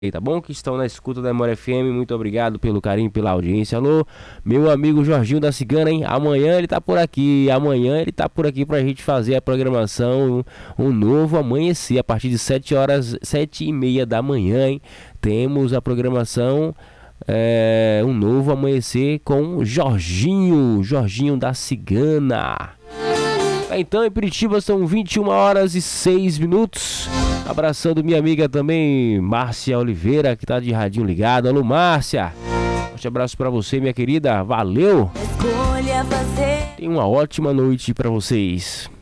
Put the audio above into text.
Tá bom? Que estão na escuta da Memória FM, muito obrigado pelo carinho, pela audiência. Alô, meu amigo Jorginho da Cigana, hein? Amanhã ele tá por aqui, pra gente fazer a programação, um novo amanhecer, a partir de 7 horas, 7h30 da manhã, hein? Temos a programação, um novo amanhecer com Jorginho da Cigana. Então, em Piritiba são 21 horas e 6 minutos. Abraçando minha amiga também, Márcia Oliveira, que tá de radinho ligado. Alô, Márcia. Forte abraço pra você, minha querida. Valeu. Tenha uma ótima noite pra vocês.